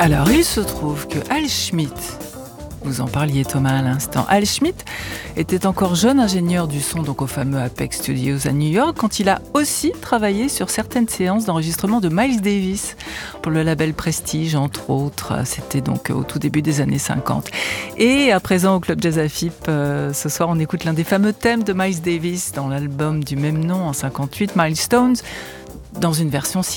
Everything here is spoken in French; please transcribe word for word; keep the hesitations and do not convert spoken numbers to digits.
Alors, il se trouve que Al Schmitt, vous en parliez Thomas à l'instant, Al Schmitt était encore jeune ingénieur du son donc au fameux Apex Studios à New York quand il a aussi travaillé sur certaines séances d'enregistrement de Miles Davis pour le label Prestige entre autres. C'était donc au tout début des années cinquante. Et à présent au Club Jazz A F I P, euh, ce soir on écoute l'un des fameux thèmes de Miles Davis dans l'album du même nom en cinquante-huit, Milestones, dans une version